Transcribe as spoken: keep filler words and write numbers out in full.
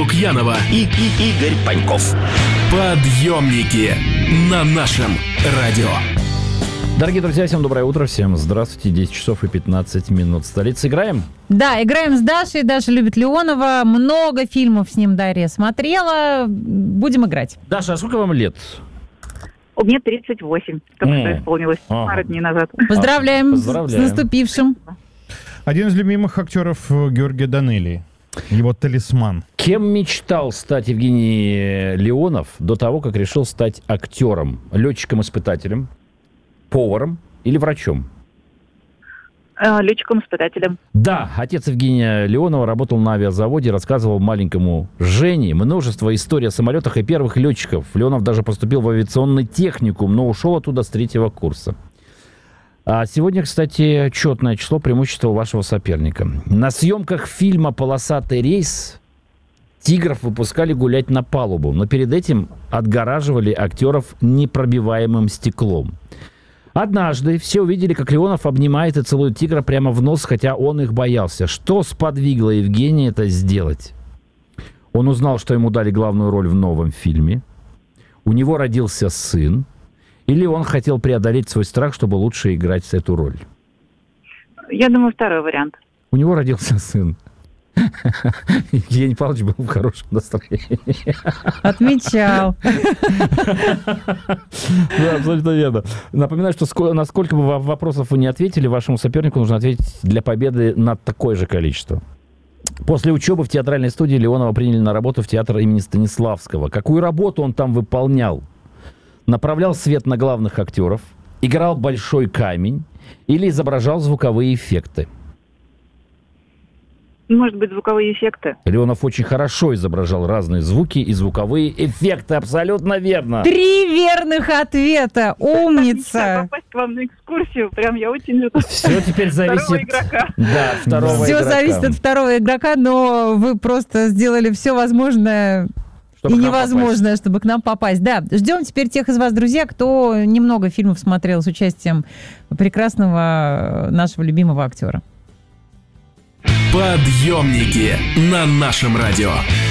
Лукьянова и, и Игорь Паньков. Подъемники на нашем радио. Дорогие друзья, всем доброе утро, всем здравствуйте, десять часов и пятнадцать минут. Столица, играем? Да, играем с Дашей. Даша любит Леонова. Много фильмов с ним Дарья смотрела. Будем играть. Даша, а сколько вам лет? У меня тридцать восемь. Только М. что исполнилось Ага. пару дней назад. Поздравляем, Поздравляем. С, с наступившим. Один из любимых актеров Георгия Данелии. Его талисман. Кем мечтал стать Евгений Леонов до того, как решил стать актером? Летчиком-испытателем, поваром или врачом? Э, Летчиком-испытателем. Да, отец Евгения Леонова работал на авиазаводе, рассказывал маленькому Жене множество историй о самолетах и первых летчиков. Леонов даже поступил в авиационный техникум, но ушел оттуда с третьего курса. А сегодня, кстати, четное число преимущества вашего соперника. На съемках фильма «Полосатый рейс» тигров выпускали гулять на палубу, но перед этим отгораживали актеров непробиваемым стеклом. Однажды все увидели, как Леонов обнимает и целует тигра прямо в нос, хотя он их боялся. Что сподвигло Евгения это сделать? Он узнал, что ему дали главную роль в новом фильме. У него родился сын. Или он хотел преодолеть свой страх, чтобы лучше играть эту роль? Я думаю, второй вариант. У него родился сын. Евгений Павлович был в хорошем настроении. Отмечал. Да, абсолютно верно. Напоминаю, что ско- насколько бы вопросов вы не ответили, вашему сопернику нужно ответить для победы на такое же количество. После учебы в театральной студии Леонова приняли на работу в театр имени Станиславского. Какую работу он там выполнял? Направлял свет на главных актеров, играл большой камень или изображал звуковые эффекты? Может быть, звуковые эффекты. Леонов очень хорошо изображал разные звуки и звуковые эффекты. Абсолютно верно. Три верных ответа. Мечтаю Умница. попасть к вам на экскурсию. Прям я очень люблю. Все теперь зависит... Второго игрока. Да, второго Все игрока. зависит от второго игрока, но вы просто сделали все возможное Чтобы и к нам невозможное, чтобы к нам попасть. Да, ждем теперь тех из вас, друзья, кто немного фильмов смотрел с участием прекрасного нашего любимого актера. Подъемники на нашем радио.